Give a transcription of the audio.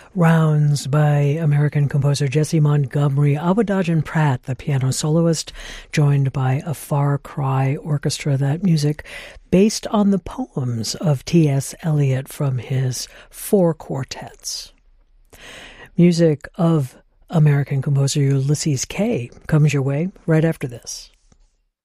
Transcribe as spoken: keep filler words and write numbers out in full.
Rounds by American composer Jessie Montgomery, Awadagin Pratt, the piano soloist, joined by a Far Cry orchestra. That music based on the poems of T S Eliot from his four quartets. Music of American composer Ulysses Kay comes your way right after this.